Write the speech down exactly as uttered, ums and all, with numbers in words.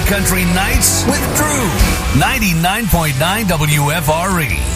Country Nights with Drew. ninety-nine point nine W F R E.